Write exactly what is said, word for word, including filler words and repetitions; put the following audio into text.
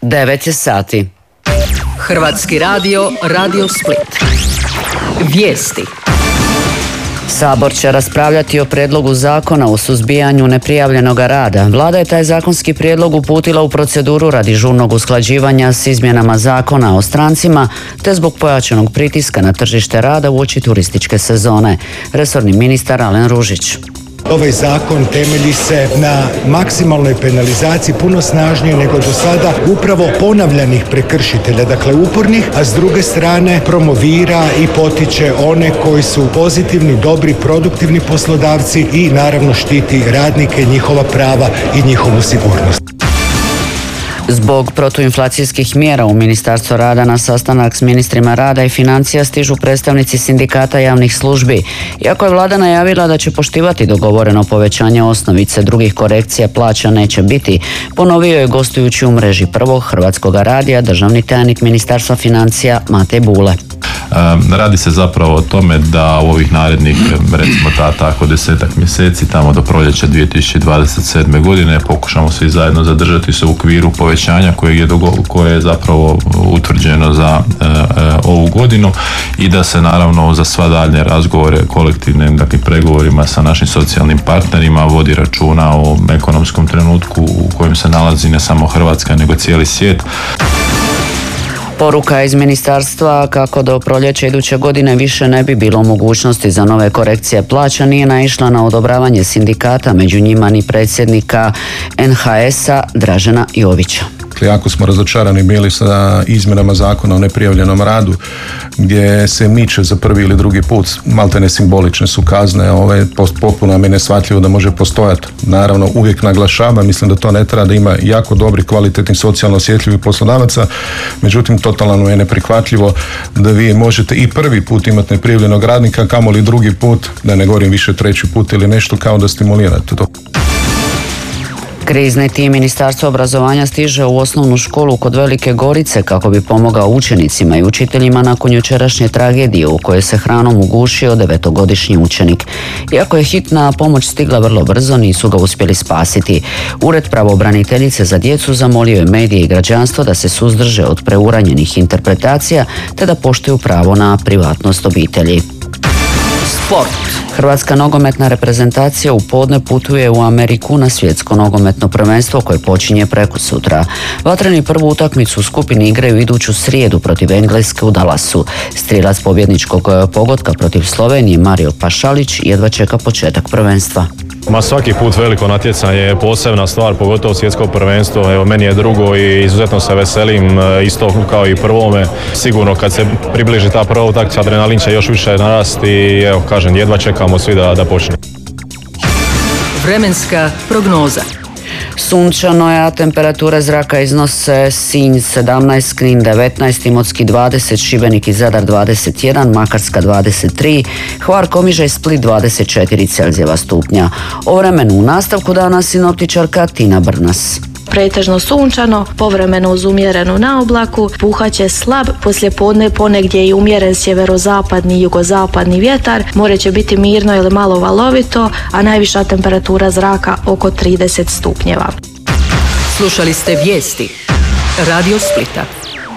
devet je sati. Hrvatski radio, Radio Split. Vijesti. Sabor će raspravljati o prijedlogu zakona o suzbijanju neprijavljenog rada. Vlada je taj zakonski prijedlog uputila u proceduru radi žurnog usklađivanja s izmjenama zakona o strancima, te zbog pojačanog pritiska na tržište rada uoči turističke sezone. Resorni ministar Alen Ružić. Ovaj zakon temelji se na maksimalnoj penalizaciji, puno snažnije nego do sada, upravo ponavljanih prekršitelja, dakle upornih, a s druge strane promovira i potiče one koji su pozitivni, dobri, produktivni poslodavci i naravno štiti radnike, njihova prava i njihovu sigurnost. Zbog protuinflacijskih mjera u Ministarstvu rada na sastanak s ministrima rada i financija stižu predstavnici sindikata javnih službi. Iako je vlada najavila da će poštivati dogovoreno povećanje osnovice, drugih korekcija plaća neće biti, ponovio je gostujući u mreži Prvog Hrvatskog radija državni tajnik Ministarstva financija Matej Bule. Radi se zapravo o tome da u ovih narednih, recimo ta, tako desetak mjeseci, tamo do proljeća dvije tisuće dvadeset sedme godine, pokušamo svi zajedno zadržati se u okviru povećanja koje je, koje je zapravo utvrđeno za e, e, ovu godinu i da se naravno za sva daljnje razgovore kolektivnim, dakle, pregovorima sa našim socijalnim partnerima vodi računa o ekonomskom trenutku u kojem se nalazi ne samo Hrvatska nego cijeli svijet. Poruka iz ministarstva kako do proljeća iduće godine više ne bi bilo mogućnosti za nove korekcije plaća nije naišla na odobravanje sindikata, među njima ni predsjednika en ha es-a Dražena Jovića. Jako smo razočarani bili sa izmjenama zakona o neprijavljenom radu gdje se miče za prvi ili drugi put, maltene simbolične su kazne, ove, potpuno mi je neshvatljivo da može postojati. Naravno uvijek naglašava, mislim da to ne treba, da ima jako dobri, kvalitetni, socijalno osjetljivih poslodavaca, međutim totalno je neprihvatljivo da vi možete i prvi put imati neprijavljenog radnika, kamoli drugi put, da ne govorim više treći put ili nešto, kao da stimulirate to. Krizni tim Ministarstva obrazovanja stiže u osnovnu školu kod Velike Gorice kako bi pomogao učenicima i učiteljima nakon jučerašnje tragedije u kojoj se hranom ugušio devetogodišnji učenik. Iako je hitna pomoć stigla vrlo brzo, nisu ga uspjeli spasiti. Ured pravobraniteljice za djecu zamolio je medije i građanstvo da se suzdrže od preuranjenih interpretacija te da poštuju pravo na privatnost obitelji. Sport. Hrvatska nogometna reprezentacija u podne putuje u Ameriku na svjetsko nogometno prvenstvo koje počinje prekosutra. Vatreni prvu utakmicu u skupini igraju iduću srijedu protiv Engleske u Dallasu. Strijelac pobjedničkog pogotka protiv Slovenije Mario Pašalić jedva čeka početak prvenstva. Ma svaki put veliko natjecanje je posebna stvar, pogotovo svjetsko prvenstvo. Evo, meni je drugo i izuzetno se veselim, isto kao i prvome. Sigurno kad se približi ta prva utakmica, adrenalin će još više narasti i evo, kažem, jedva čekamo svi da, da počne. Vremenska prognoza. Sunčano je, a temperature zraka iznose Sinj sedamnaest, Knin devetnaest, Imotski dvadeset, Šibenik i Zadar dvadeset jedan, Makarska dvadeset tri, Hvar, Komiža i Split dvadeset četiri Celzijeva stupnja. O vremenu u nastavku dana sinoptičarka Tina Brnas. Pretežno sunčano, povremeno uz umjerenu naoblaku, puhaće slab, poslijepodne ponegdje i umjeren sjeverozapadni i jugozapadni vjetar, more će biti mirno ili malo valovito, a najviša temperatura zraka oko trideset stupnjeva. Slušali ste vijesti Radio Splita.